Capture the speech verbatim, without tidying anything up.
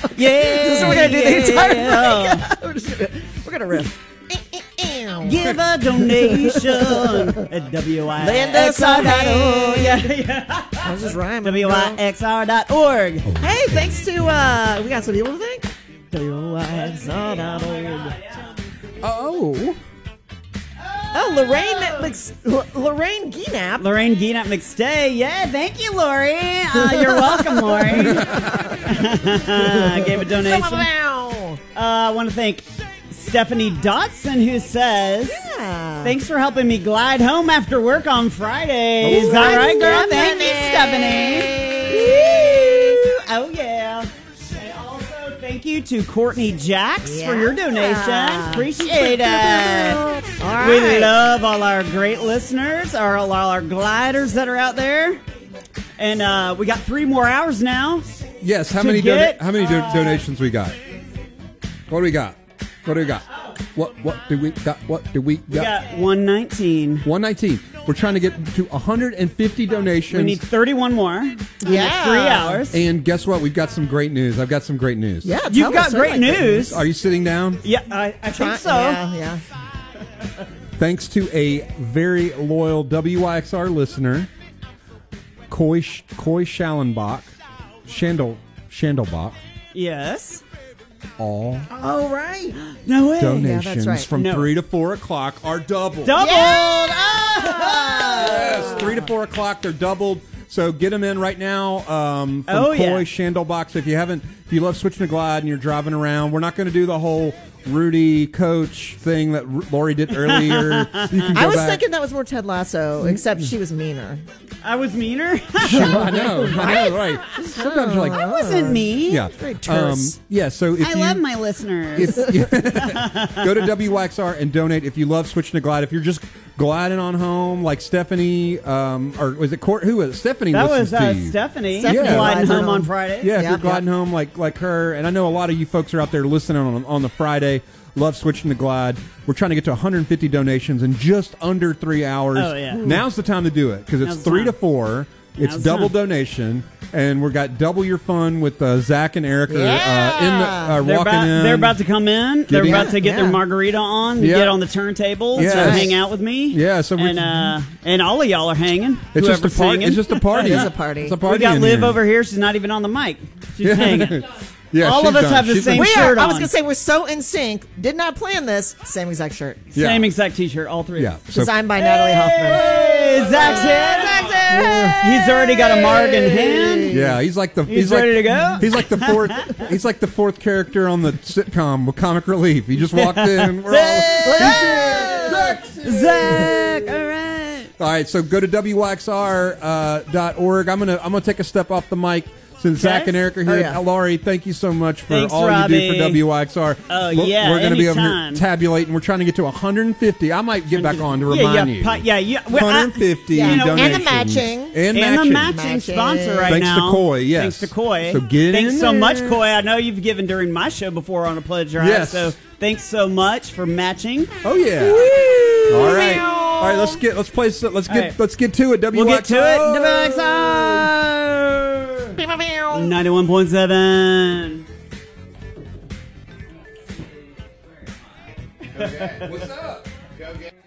Yeah. So we're going to do the entire yeah. thing. we're, just gonna, we're going to riff. Give a donation at W I X R dot org. Yeah, yeah. I was just rhyming. W I X R dot org. Hey, thanks to, uh, we got some people to thank. W I X R dot org. Oh. Oh, Lorraine Mc, Lorraine Gienap. Lorraine Gienap McStay. Yeah, thank you, Lori. Uh, you're welcome, Lori. Gave a donation. Uh, I want to thank Stephanie Dotson, who says, Yeah. thanks for helping me glide home after work on Friday. Is All that right, right, girl? Stephanie. Thank you, Stephanie. Woo. Oh, yeah. And also, thank you to Courtney Jacks Yeah. for your donation. Appreciate it. All right. We love all our great listeners, our, all our gliders that are out there. And uh, we got three more hours now. Yes. How To many get, dona- how many do- uh, donations we got? What do we got? What do we got? What what do we got? What do we got? We got one nineteen. one nineteen. We're trying to get to one hundred fifty donations. We need thirty-one more. in the Yeah. next three hours. And guess what? We've got some great news. I've got some great news. Yeah, You've tell got us. I great like news. Are you sitting down? Yeah, I, I think Try- so. Yeah, yeah. Thanks to a very loyal W I X R listener, Coy Coy Schallenbach, Schandel Schandelbach. Yes. All Oh, right. No way. donations that's right. from No. three to four o'clock are doubled. Double. Yes, three to four o'clock they're doubled. So get them in right now. Um, from Oh, Coy yeah. Schandelbach. If you haven't, if you love switching to Glide and you're driving around, we're not going to do the whole Rudy Coach thing that R- Lori did earlier. You can go I was back. thinking that was more Ted Lasso, except she was meaner. I was meaner. I know, I know, right? Sometimes you're I like, wasn't mean. yeah, Very um, terse. yeah. So if I you love my listeners. if, go to W Y X R and donate if you love switching to Glide. If you're just gliding on home, like Stephanie, um, or was it Court? Who was it? Stephanie? that listens was uh, to you. Stephanie. Stephanie Yeah. gliding glides home home. on Friday. Yeah, if Yep, you're gliding yep. home like like her, and I know a lot of you folks are out there listening on on the Friday. Love switching to Glide. We're trying to get to one hundred fifty donations in just under three hours. Oh, yeah. Now's the time to do it because it's Now's the three time. to four. It's Now's the double time. donation, and we've got double your fun with uh, Zach and Eric are, uh, Yeah. in the uh, They're walking about, in. they're about to come in. They're Getting- about to get Yeah. their margarita on, to Yeah. get on the turntables, Yes. and hang out with me. Yeah, so we- and uh, and all of y'all are hanging. It's just a whoever's party. singing. It's just a party. It is a party. It's a party. We got in Liv here. over here. She's not even on the mic. She's hanging. Yeah, all she's of us done. have the She's same been- We shirt are. I on. was going to say, we're so in sync. Did not plan this. Same exact shirt. Yeah. Same exact T-shirt, all three. Yeah. So Designed by Natalie Hoffman. Hey, Zach's here. He's already got a marg in hand. yeah, he's like the He's he's like, ready to go? He's like the fourth. He's like the fourth character on the sitcom with Comic Relief. He just walked in. We're all, Zach, all right. all right, so go to W Y X R dot org. I'm gonna I'm gonna take a step off the mic since Okay. Zach and Eric are here. Oh, yeah. Laurie, thank you so much for Thanks, all Robbie. you do for W Y X R. Oh, we're, yeah, we're gonna be over here anytime. tabulating. We're trying to get to one hundred fifty. I might get back on to Yeah, remind yeah, you. pi- yeah, yeah. Well, I- one hundred fifty Yeah. You know, and the donations. matching. and, and matching. the matching, Matching. sponsor right Thanks to now. Coy, yes. Thanks to Coy. So get Thanks in so there. much, Coy. I know you've given during my show before on a Pledge Drive. Yes. So thanks so much for matching. Oh yeah. All right. All right. Let's get let's play. some- Let's get All right. let's get to it. W We'll Y get X to it. R. W X R ninety-one point seven. What's up?